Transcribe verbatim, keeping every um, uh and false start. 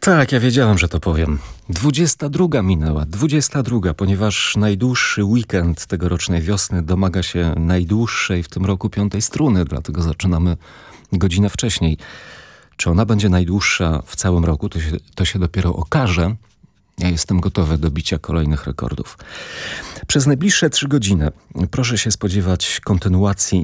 Tak, ja wiedziałem, że to powiem. Dwudziesta druga minęła, dwudziesta druga, ponieważ najdłuższy weekend tegorocznej wiosny domaga się najdłuższej w tym roku piątej struny, dlatego zaczynamy godzinę wcześniej. Czy ona będzie najdłuższa w całym roku, to się, to się dopiero okaże. Ja jestem gotowy do bicia kolejnych rekordów. Przez najbliższe trzy godziny proszę się spodziewać kontynuacji